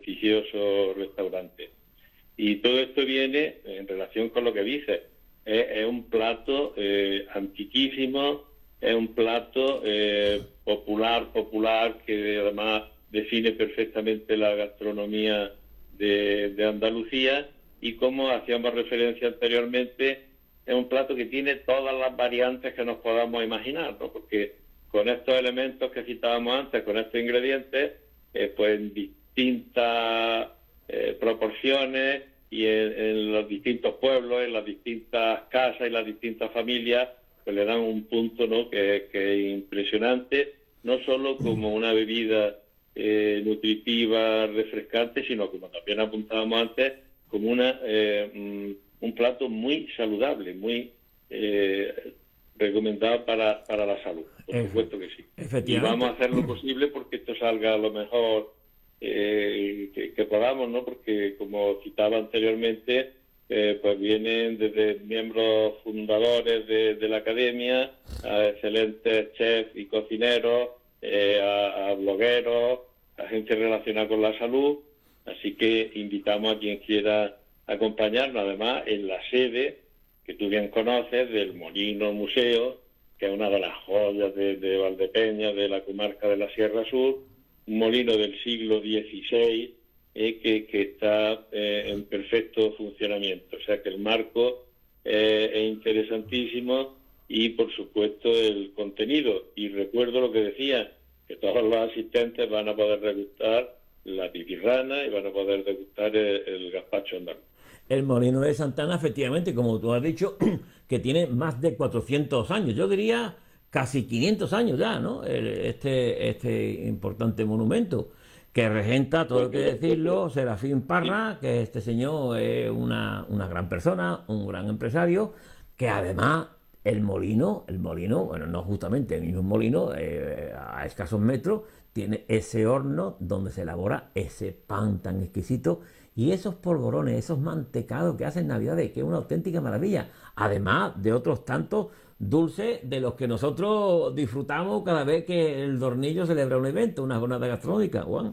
prestigioso restaurante. Y todo esto viene en relación con lo que dices. Es un plato antiquísimo, es un plato popular, que además define perfectamente la gastronomía de Andalucía, y como hacíamos referencia anteriormente, es un plato que tiene todas las variantes que nos podamos imaginar, ¿no? Porque con estos elementos que citábamos antes, con estos ingredientes, pues en distintas proporciones y en los distintos pueblos, en las distintas casas y las distintas familias, pues le dan un punto, ¿no?, que es impresionante, no solo como una bebida nutritiva, refrescante, sino, como también apuntábamos antes, como un plato muy saludable, muy recomendado para la salud. Por supuesto que sí. Y vamos a hacer lo posible porque esto salga a lo mejor que podamos, ¿no? Porque, como citaba anteriormente, pues vienen desde miembros fundadores de la academia, a excelentes chefs y cocineros, a blogueros, a gente relacionada con la salud. Así que invitamos a quien quiera acompañarnos, además en la sede que tú bien conoces, del Molino Museo, que es una de las joyas de Valdepeñas, de la comarca de la Sierra Sur, un molino del siglo XVI que está en perfecto funcionamiento. O sea que el marco es interesantísimo, y por supuesto el contenido. Y recuerdo lo que decía, que todos los asistentes van a poder degustar la pipirrana y van a poder degustar el gazpacho andaluz. El Molino de Santana, efectivamente, como tú has dicho, que tiene más de 400 años, yo diría casi 500 años ya, ¿no? Este importante monumento, que regenta, todo lo que decirlo, Serafín Parra, que este señor es una gran persona, un gran empresario, que además el molino, bueno, no justamente el mismo molino, a escasos metros, tiene ese horno donde se elabora ese pan tan exquisito y esos polvorones, esos mantecados que hacen Navidades, que es una auténtica maravilla. Además de otros tantos dulces de los que nosotros disfrutamos cada vez que el Dornillo celebra un evento, una jornada gastronómica, Juan.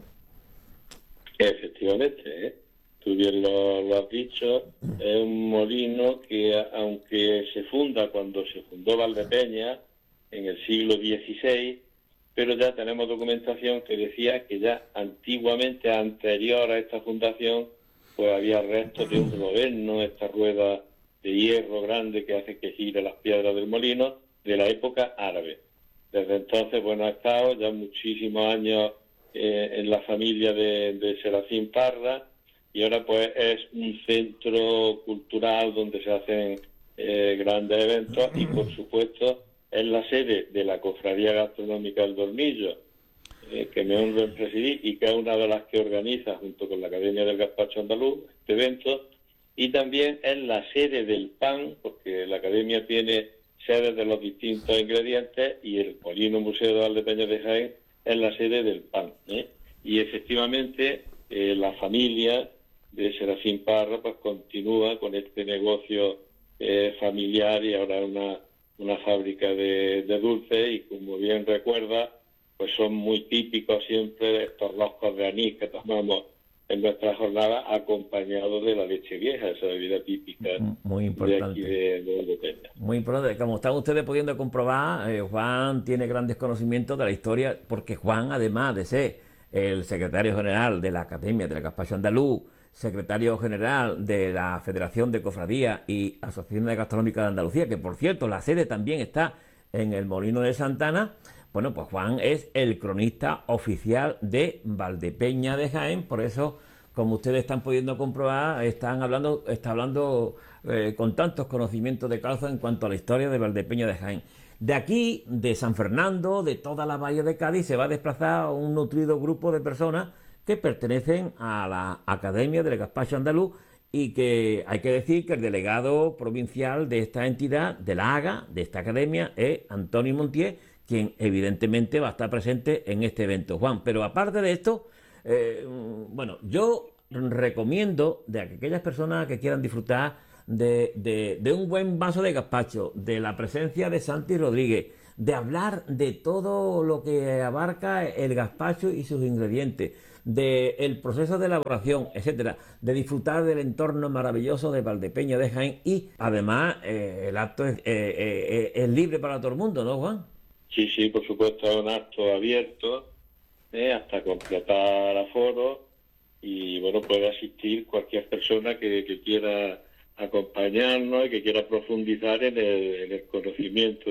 Efectivamente, tú bien lo has dicho, es un molino que, aunque se funda cuando se fundó Valdepeñas, en el siglo XVI, pero ya tenemos documentación que decía que ya antiguamente, anterior a esta fundación, pues había restos de un roderno, esta rueda de hierro grande que hace que gire las piedras del molino, de la época árabe. Desde entonces, bueno, ha estado ya muchísimos años en la familia de Serafín Parra, y ahora pues es un centro cultural donde se hacen grandes eventos, y por supuesto es la sede de la Cofradía Gastronómica del Dornillo, que me honro en presidir, y que es una de las que organiza, junto con la Academia del Gazpacho Andaluz, este evento. Y también es la sede del pan, porque la Academia tiene sedes de los distintos ingredientes, y el Molino Museo de Valdepeñas de Jaén es la sede del pan, ¿eh? Y efectivamente la familia de Serafín Parra pues continúa con este negocio familiar, y ahora una fábrica de dulces, y como bien recuerda, pues son muy típicos siempre estos roscos de anís que tomamos en nuestra jornada, acompañados de la leche vieja, esa bebida típica muy importante. de aquí de Valdepeñas. Muy importante. Como están ustedes pudiendo comprobar, Juan tiene grandes conocimientos de la historia, porque Juan, además de ser el secretario general de la Academia del Gazpacho Andaluz, secretario general de la Federación de Cofradías y Asociaciones Gastronómicas de Andalucía, que por cierto la sede también está en el Molino de Santana, bueno, pues Juan es el cronista oficial de Valdepeñas de Jaén. Por eso, como ustedes están pudiendo comprobar, está hablando con tantos conocimientos de causa en cuanto a la historia de Valdepeñas de Jaén. De aquí, de San Fernando, de toda la bahía de Cádiz, se va a desplazar un nutrido grupo de personas que pertenecen a la Academia del Gazpacho Andaluz, y que hay que decir que el delegado provincial de esta entidad, de la AGA, de esta academia, es Antonio Montier, quien evidentemente va a estar presente en este evento, Juan. Pero aparte de esto, bueno, yo recomiendo de aquellas personas que quieran disfrutar de un buen vaso de gazpacho, de la presencia de Santi Rodríguez, de hablar de todo lo que abarca el gazpacho y sus ingredientes, del proceso de elaboración, etcétera, de disfrutar del entorno maravilloso de Valdepeña de Jaén y además el acto es libre para todo el mundo, ¿no, Juan? Sí, sí, por supuesto, es un acto abierto, hasta completar aforo, y bueno, puede asistir cualquier persona que quiera acompañarnos y que quiera profundizar en el conocimiento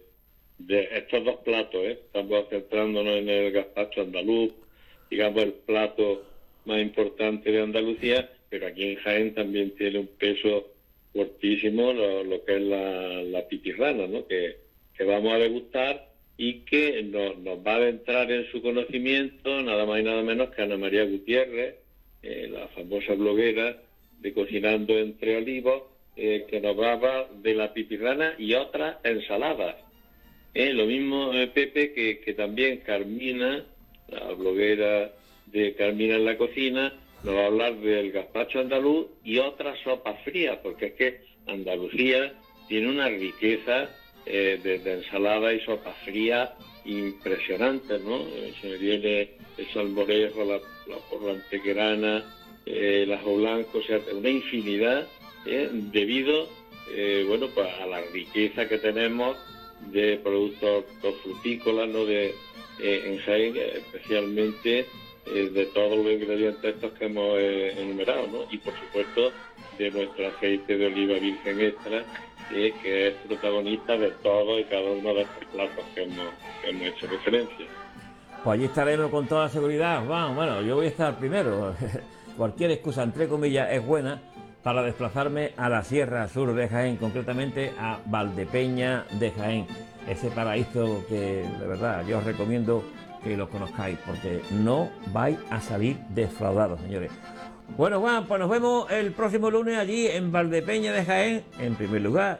de estos dos platos. Estamos centrándonos en el gazpacho andaluz, digamos el plato más importante de Andalucía, pero aquí en Jaén también tiene un peso fuertísimo lo que es la pitirrana, ¿no? Que vamos a degustar y que nos va a adentrar en su conocimiento nada más y nada menos que Ana María Gutiérrez, la famosa bloguera de Cocinando entre Olivos, que nos va a hablar de la pitirrana y otras ensaladas. Lo mismo, Pepe, que también Carmina, la bloguera de Carmina en la cocina, nos va a hablar del gazpacho andaluz y otras sopas frías, porque es que Andalucía tiene una riqueza de ensalada y sopas frías impresionantes, ¿no? Se me viene el salmorejo, la porra antequerana, el ajo blanco, o sea, una infinidad, debido bueno, pues a la riqueza que tenemos de productos frutícolas, ¿no? En Jaén, especialmente de todos los ingredientes estos que hemos enumerado, ¿no? Y por supuesto de nuestro aceite de oliva virgen extra, que es protagonista de todo y cada uno de estos platos que hemos hecho referencia. Pues allí estaremos con toda seguridad, Juan. Bueno, yo voy a estar primero. Cualquier excusa, entre comillas, es buena para desplazarme a la Sierra Sur de Jaén, concretamente a Valdepeña de Jaén. Ese paraíso que, de verdad, yo os recomiendo que lo conozcáis, porque no vais a salir defraudados, señores. Bueno, Juan, pues nos vemos el próximo lunes allí en Valdepeña de Jaén, en primer lugar,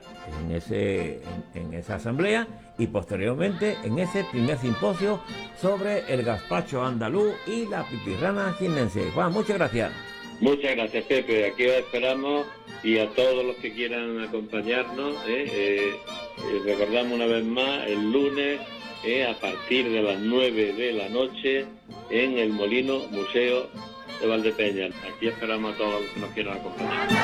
en esa asamblea, y posteriormente en ese primer simposio sobre el gazpacho andaluz y la pitirrana jiennense. Juan, muchas gracias. Muchas gracias, Pepe. Aquí os esperamos, y a todos los que quieran acompañarnos, recordamos una vez más el lunes, a partir de las 9 de la noche en el Molino Museo de Valdepeña. Aquí esperamos a todos los que nos quieran acompañar.